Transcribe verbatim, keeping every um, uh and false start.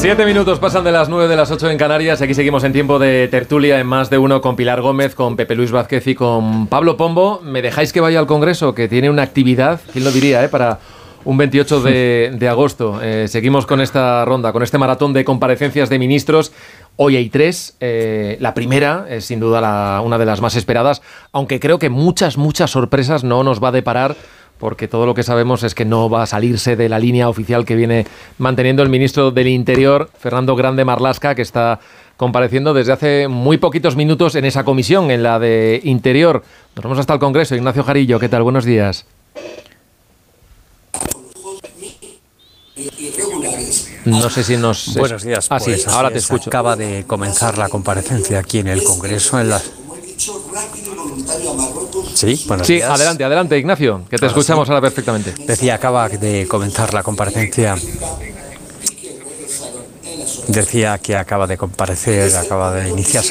Siete minutos pasan de las nueve de las ocho en Canarias. Aquí seguimos en tiempo de tertulia en Más de Uno con Pilar Gómez, con Pepe Luis Vázquez y con Pablo Pombo. ¿Me dejáis que vaya al Congreso? Que tiene una actividad, quién lo diría, eh, para un veintiocho de, de agosto. Eh, seguimos con esta ronda, con este maratón de comparecencias de ministros. Hoy hay tres. Eh, la primera es sin duda la, una de las más esperadas, aunque creo que muchas, muchas sorpresas no nos va a deparar, porque todo lo que sabemos es que no va a salirse de la línea oficial que viene manteniendo el ministro del Interior, Fernando Grande Marlaska, que está compareciendo desde hace muy poquitos minutos en esa comisión, en la de Interior. Nos vamos hasta el Congreso. Ignacio Jarillo, ¿qué tal? Buenos días. No sé si nos... Buenos días. Ah, sí, pues, ahora te es, escucho. Acaba de comenzar la comparecencia aquí en el Congreso en la... Sí, buenos Sí, días. adelante, adelante, Ignacio, que te Ahora escuchamos sí. ahora perfectamente. Decía, acaba de comenzar la comparecencia. Decía que acaba de comparecer, acaba de iniciarse